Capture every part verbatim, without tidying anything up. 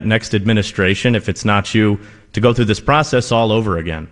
next administration, if it's not you, to go through this process all over again?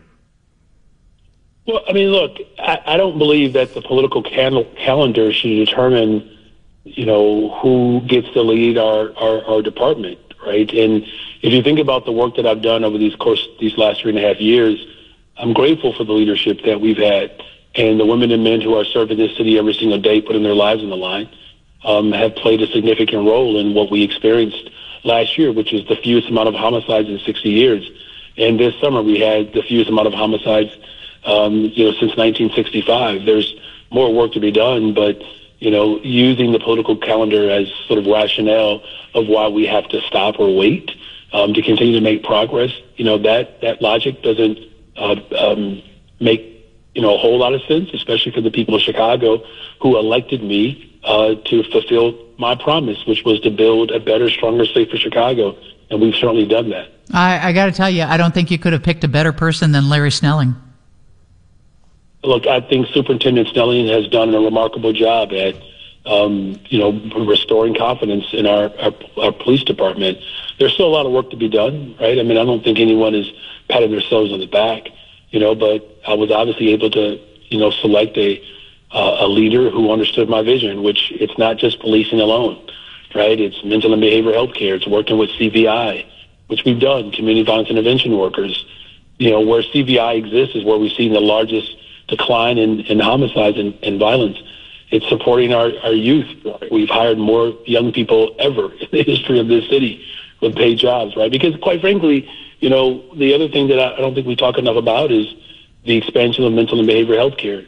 Well, I mean, look, I, I don't believe that the political cal- calendar should determine, you know, who gets to lead our, our, our department, right? And if you think about the work that I've done over these course these last three and a half years, I'm grateful for the leadership that we've had, and the women and men who are serving this city every single day, putting their lives on the line, um, have played a significant role in what we experienced last year, which is the fewest amount of homicides in sixty years. And this summer we had the fewest amount of homicides, um, you know, since nineteen sixty-five. There's more work to be done, but, you know, using the political calendar as sort of rationale of why we have to stop or wait um, to continue to make progress, you know, that, that logic doesn't uh, um, make, you know, a whole lot of sense, especially for the people of Chicago who elected me uh, to fulfill my promise, which was to build a better, stronger, safer Chicago. And we've certainly done that. I, I got to tell you, I don't think you could have picked a better person than Larry Snelling. Look, I think Superintendent Snelling has done a remarkable job at, um, you know, restoring confidence in our, our, our police department. There's still a lot of work to be done, right? I mean, I don't think anyone is patting themselves on the back, you know, but I was obviously able to, you know, select a uh, a leader who understood my vision, which it's not just policing alone, right? It's mental and behavioral health care. It's working with C V I, which we've done, community violence intervention workers. You know, where C V I exists is where we've seen the largest decline in, in homicides and, and violence. It's supporting our, our youth. We've hired more young people ever in the history of this city with paid jobs, right? Because quite frankly, you know, the other thing that I, I don't think we talk enough about is the expansion of mental and behavioral health care.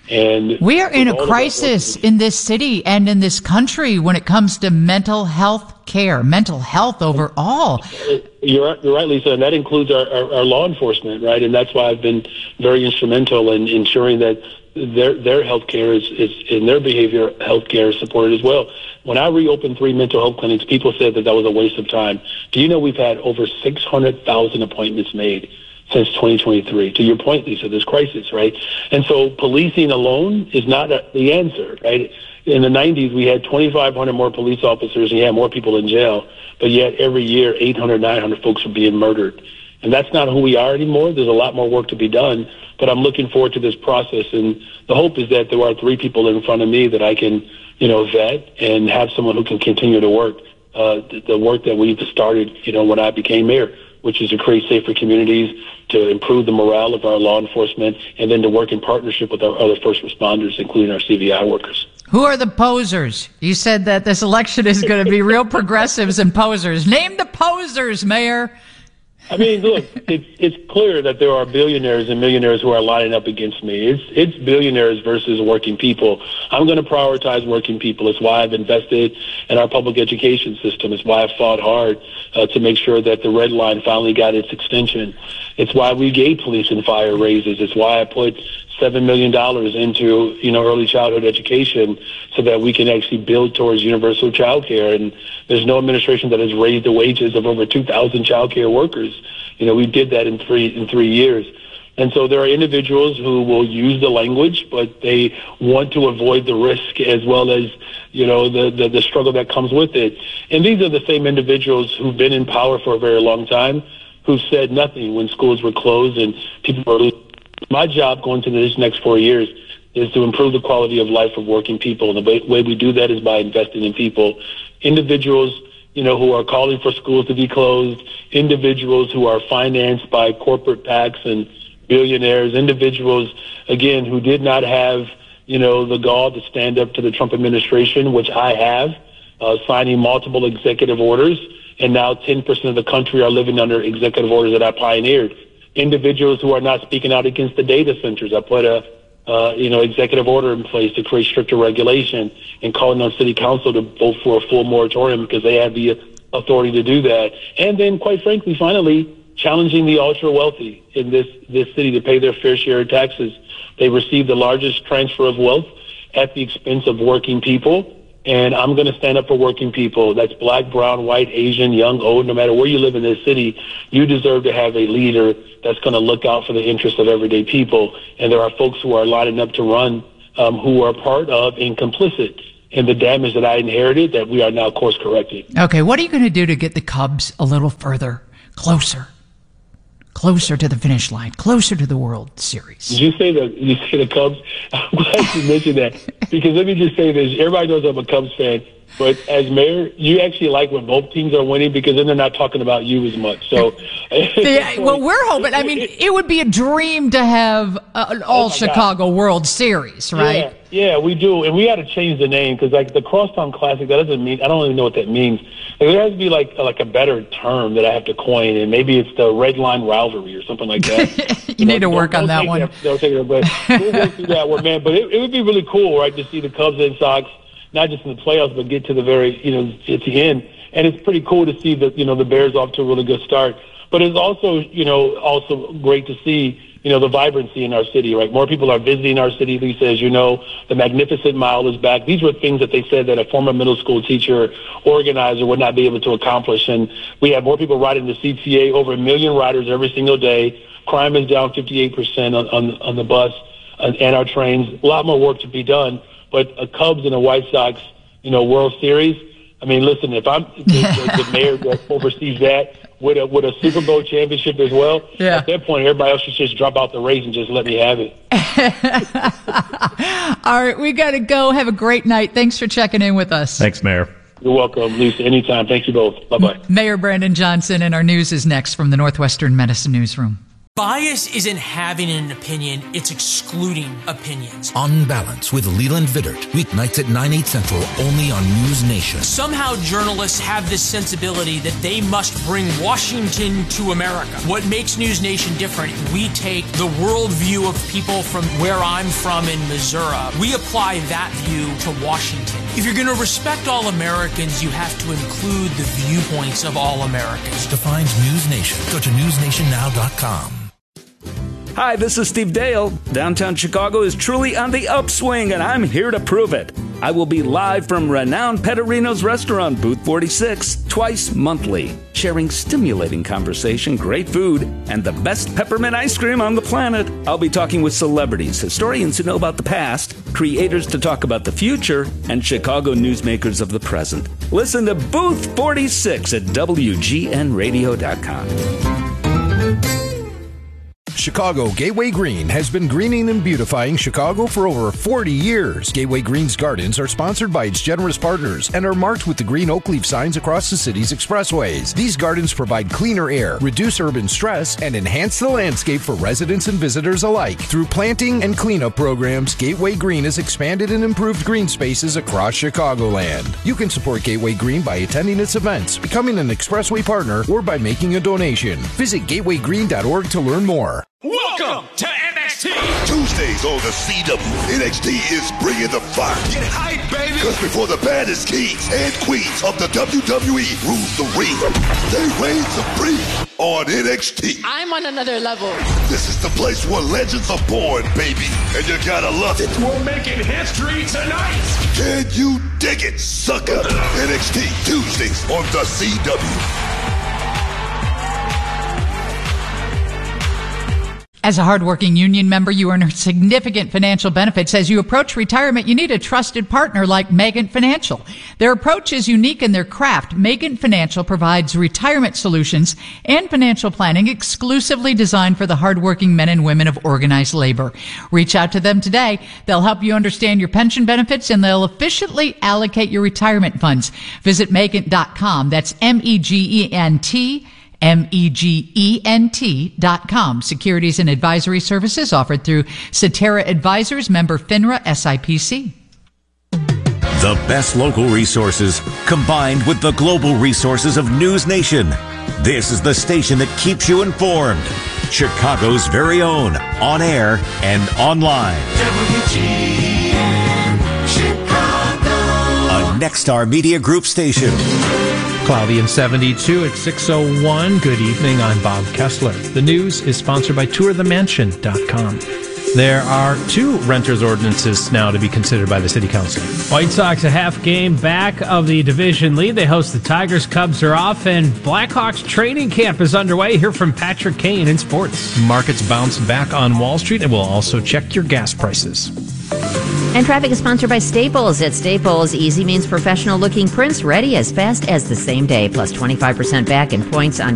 And we are in a crisis in this city and in this country when it comes to mental health care, mental health overall. You're right, you're right, Lisa, and that includes our, our, our law enforcement, right? And that's why I've been very instrumental in ensuring that their their health care is, is in their behavior health care is supported as well. When I reopened three mental health clinics, people said that that was a waste of time. Do you know we've had over six hundred thousand appointments made since twenty twenty-three? To your point, Lisa, this crisis, right? And so policing alone is not a, the answer, right? In the nineties, we had twenty-five hundred more police officers and you had more people in jail, but yet every year eight hundred, nine hundred folks are being murdered. And that's not who we are anymore. There's a lot more work to be done, but I'm looking forward to this process. And the hope is that there are three people in front of me that I can, you know, vet and have someone who can continue to work, uh, the, the work that we've started, you know, when I became mayor, which is to create safer communities, to improve the morale of our law enforcement, and then to work in partnership with our other first responders, including our C V I workers. Who are the posers? You said that this election is going to be real progressives and posers. Name the posers, Mayor. I mean, look, it's it's clear that there are billionaires and millionaires who are lining up against me. It's it's billionaires versus working people. I'm going to prioritize working people. It's why I've invested in our public education system. It's why I've fought hard uh, to make sure that the red line finally got its extension. It's why we gave police and fire raises. It's why I put seven million dollars into, you know, early childhood education so that we can actually build towards universal child care. And there's no administration that has raised the wages of over two thousand child care workers. You know, we did that in three in three years. And so there are individuals who will use the language, but they want to avoid the risk as well as, you know, the, the, the struggle that comes with it. And these are the same individuals who've been in power for a very long time, who've said nothing when schools were closed and people were losing. My job going into this next four years is to improve the quality of life of working people. And the way, way we do that is by investing in people, individuals, you know, who are calling for schools to be closed, individuals who are financed by corporate PACs and billionaires, individuals, again, who did not have, you know, the gall to stand up to the Trump administration, which I have, uh, signing multiple executive orders. And now ten percent of the country are living under executive orders that I pioneered. Individuals who are not speaking out against the data centers. I put a, uh, you know, executive order in place to create stricter regulation and calling on city council to vote for a full moratorium because they have the authority to do that. And then, quite frankly, finally, challenging the ultra wealthy in this, this city to pay their fair share of taxes. They receive the largest transfer of wealth at the expense of working people. And I'm going to stand up for working people. That's black, brown, white, Asian, young, old, no matter where you live in this city, you deserve to have a leader that's going to look out for the interests of everyday people. And there are folks who are lining up to run um, who are part of and complicit and the damage that I inherited that we are now course correcting. Okay, what are you going to do to get the Cubs a little further, closer, closer to the finish line, closer to the World Series? Did you say the you say the Cubs? I'm glad you mentioned that, because let me just say this: everybody knows I'm a Cubs fan, but as mayor, you actually like when both teams are winning, because then they're not talking about you as much. So, yeah, well, we're hoping. I mean, it would be a dream to have an all Chicago God. World Series, right? Yeah. Yeah, we do, and we got to change the name, because like the Crosstown Classic, that doesn't mean, I don't even know what that means. Like, there has to be like like a better term that I have to coin, and maybe it's the Red Line Rivalry or something like that. you you know, need to work on that one. That, don't take it, but we'll go through that one, man. But it, it would be really cool, right, to see the Cubs and Sox not just in the playoffs, but get to the very, you know, at the end. And it's pretty cool to see the, you know, the Bears off to a really good start. But it's also, you know, also great to see, you know, the vibrancy in our city, right? More people are visiting our city, Lisa, as you know. The Magnificent Mile is back. These were things that they said that a former middle school teacher, organizer would not be able to accomplish. And we have more people riding the C T A, over a million riders every single day. Crime is down fifty-eight percent on, on, on the bus and, and our trains. A lot more work to be done. But a Cubs and a White Sox, you know, World Series, I mean, listen, if I'm the, the, the mayor that oversees that, with a with a Super Bowl championship as well, yeah. At that point, everybody else should just drop out the race and just let me have it. All right, we got to go. Have a great night. Thanks for checking in with us. Thanks, Mayor. You're welcome, Lisa. Anytime. Thank you both. Bye-bye. Mayor Brandon Johnson, and our news is next from the Northwestern Medicine Newsroom. Bias isn't having an opinion, it's excluding opinions. On Balance with Leland Vittert, weeknights at nine, eight central, only on News Nation. Somehow journalists have this sensibility that they must bring Washington to America. What makes News Nation different, we take the worldview of people from where I'm from in Missouri. We apply that view to Washington. If you're going to respect all Americans, you have to include the viewpoints of all Americans. Defines News Nation. Go to news nation now dot com. Hi, this is Steve Dale. Downtown Chicago is truly on the upswing, and I'm here to prove it. I will be live from renowned Petterino's restaurant, Booth forty-six, twice monthly, sharing stimulating conversation, great food, and the best peppermint ice cream on the planet. I'll be talking with celebrities, historians who know about the past, creators to talk about the future, and Chicago newsmakers of the present. Listen to Booth forty-six at W G N radio dot com. Chicago Gateway Green has been greening and beautifying Chicago for over forty years. Gateway Green's gardens are sponsored by its generous partners and are marked with the green oak leaf signs across the city's expressways. These gardens provide cleaner air, reduce urban stress, and enhance the landscape for residents and visitors alike. Through planting and cleanup programs, Gateway Green has expanded and improved green spaces across Chicagoland. You can support Gateway Green by attending its events, becoming an expressway partner, or by making a donation. Visit gateway green dot org to learn more. Welcome to N X T! Tuesdays on the C W, N X T is bringing the fire. Get hype, baby! Because before the baddest kings and queens of the W W E rule the ring, they reign supreme on N X T. I'm on another level. This is the place where legends are born, baby, and you gotta love it. We're making history tonight! Can you dig it, sucker? N X T, Tuesdays on the C W. As a hardworking union member, you earn significant financial benefits. As you approach retirement, you need a trusted partner like Megant Financial. Their approach is unique in their craft. Megant Financial provides retirement solutions and financial planning exclusively designed for the hardworking men and women of organized labor. Reach out to them today. They'll help you understand your pension benefits, and they'll efficiently allocate your retirement funds. Visit megant dot com. That's M E G E N T. M E G E N T dot com. Securities and advisory services offered through Cetera Advisors, member FINRA S I P C. The best local resources combined with the global resources of News Nation. This is the station that keeps you informed. Chicago's very own, on air and online. W G N Chicago. A Nexstar Media Group station. Cloudy and seventy-two at six oh one. Good evening, I'm Bob Kessler. The news is sponsored by tour the mansion dot com. There are two renters ordinances now to be considered by the City Council. White Sox a half game back of the division lead. They host the Tigers. Cubs are off, and Blackhawks training camp is underway. Here from Patrick Kane in sports. Markets bounce back on Wall Street, and we'll also check your gas prices. And traffic is sponsored by Staples. At Staples, easy means professional-looking prints ready as fast as the same day, plus twenty-five percent back in points on